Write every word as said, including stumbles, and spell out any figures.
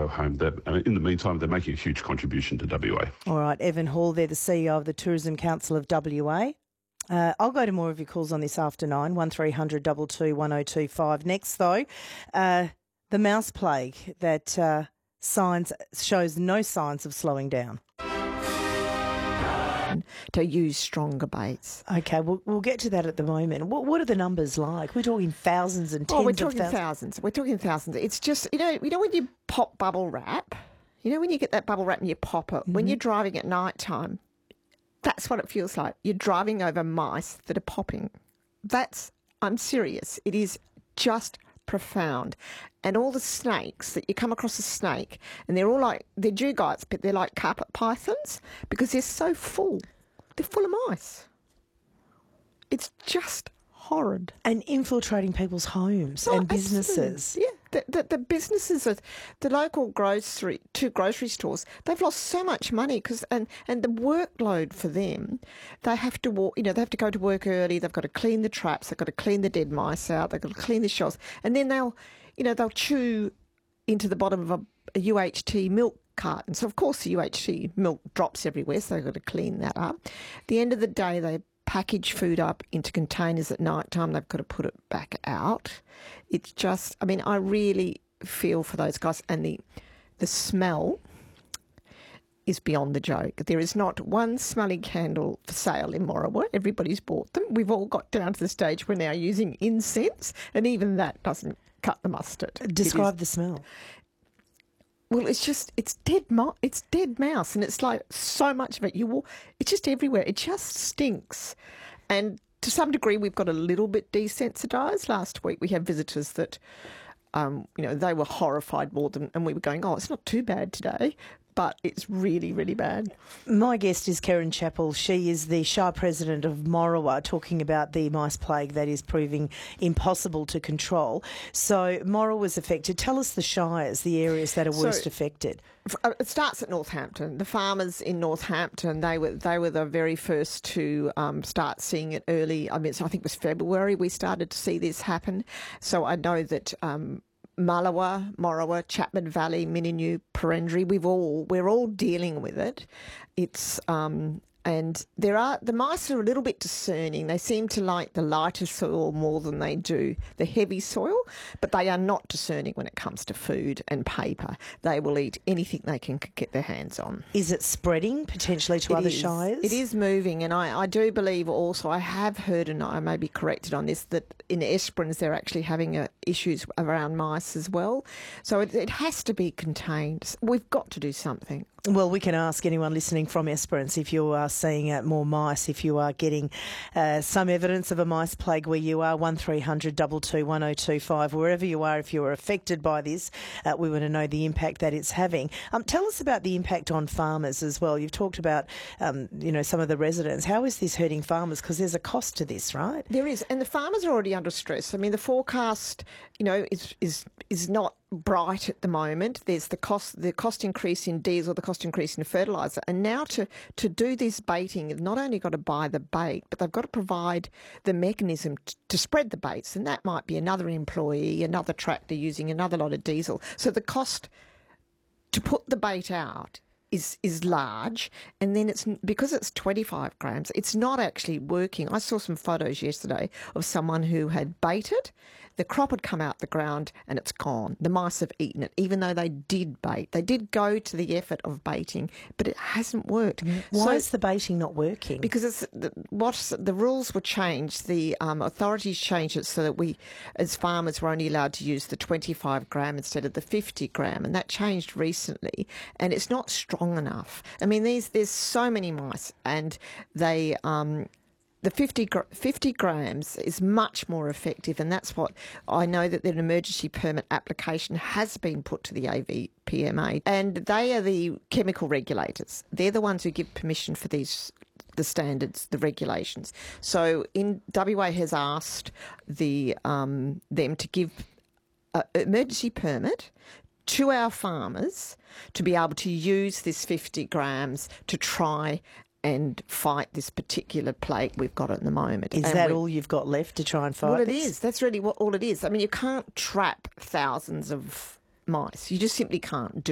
home. That in the meantime, they're making a huge contribution to W A. All right, Evan Hall, they're the C E O of the Tourism Council of W A. Uh, I'll go to more of your calls on this after nine, one three hundred two two one oh two five. Next, though, uh, the mouse plague that uh, signs shows no signs of slowing down. To use stronger baits. Okay, we'll, we'll get to that at the moment. What, what are the numbers like? We're talking thousands and tens Oh, we're talking of thousands. thousands. We're talking thousands. It's just, you know, you know when you pop bubble wrap, you know when you get that bubble wrap and you pop it, mm-hmm. when you're driving at night time, that's what it feels like. You're driving over mice that are popping. That's, I'm serious. It is just profound. And all the snakes that you come across a snake, and they're all like, they're dugongs, but they're like carpet pythons because they're so full. They're full of mice. It's just horrid. And infiltrating people's homes Oh, and businesses. absolutely. Yeah, the, the, the businesses, are, the local grocery, two grocery stores, they've lost so much money because, and, and the workload for them, they have to walk, you know, they have to go to work early, they've got to clean the traps, they've got to clean the dead mice out, they've got to clean the shelves, and then they'll, you know, they'll chew into the bottom of a, a U H T milk carton. So, of course, the U H T milk drops everywhere, so they've got to clean that up. At the end of the day, they package food up into containers at night time. They've got to put it back out. It's just, I mean, I really feel for those guys. And the the smell is beyond the joke. There is not one smelly candle for sale in Morawa. Everybody's bought them. We've all got down to the stage we're now using incense, and even that doesn't cut the mustard. Describe the smell. Well, it's just, it's dead mo- it's dead mouse, and it's like so much of it. You will, it's just everywhere. It just stinks. And to some degree, we've got a little bit desensitised. Last week, we had visitors that, um, you know, they were horrified more than, and we were going, oh, it's not too bad today. But it's really, really bad. My guest is Karen Chappell. She is the Shire President of Morawa, talking about the mice plague that is proving impossible to control. So Morawa was affected. Tell us the shires, the areas that are worst so, affected. It starts at Northampton. The farmers in Northampton, they were they were the very first to um, start seeing it early. I mean, so I think it was February we started to see this happen. So I know that Um, Malawa, Morawa, Chapman Valley, Mininoo, Purundri, we've all we're all dealing with it. It's um, and there are the mice are a little bit discerning. They seem to like the lighter soil more than they do the heavy soil, but they are not discerning when it comes to food and paper. They will eat anything they can get their hands on. Is it spreading potentially to it other is. shires? It is moving, and I, I do believe also, I have heard, and I may be corrected on this, that in Esperance they're actually having uh, issues around mice as well. So it, it has to be contained. We've got to do something. Well, we can ask anyone listening from Esperance if you are seeing uh, more mice, if you are getting uh, some evidence of a mice plague where you are, one three hundred two two one oh two five. Wherever you are, if you are affected by this, uh, we want to know the impact that it's having. Um, tell us about the impact on farmers as well. You've talked about, um, you know, some of the residents. How is this hurting farmers? Because there's a cost to this, right? There is, and the farmers are already under stress. I mean, the forecast, you know, is is is not bright at the moment. There's the cost, the cost increase in diesel, the cost increase in fertiliser, and now to to do this baiting, they've not only got to buy the bait, but they've got to provide the mechanism t- to spread the baits, and that might be another employee, another tractor using another lot of diesel. So the cost to put the bait out is is large, and then it's because it's twenty-five grams, it's not actually working. I saw some photos yesterday of someone who had baited. The crop had come out the ground and it's gone. The mice have eaten it, even though they did bait. They did go to the effort of baiting, but it hasn't worked. Why so, is the baiting not working? Because it's, the, what, the rules were changed. The um, authorities changed it so that we, as farmers, were only allowed to use the twenty-five gram instead of the fifty gram, and that changed recently, and it's not strong enough. I mean, these there's so many mice, and they... Um, The fifty, fifty grams is much more effective, and that's what I know that an emergency permit application has been put to the A V P M A, and they are the chemical regulators. They're the ones who give permission for these, the standards, the regulations. So in W A has asked the um, them to give an emergency permit to our farmers to be able to use this fifty grams to try and fight this particular plague we've got at the moment. Is and that all you've got left to try and fight Well, it this? is. That's really what all it is. I mean, you can't trap thousands of mice. You just simply can't do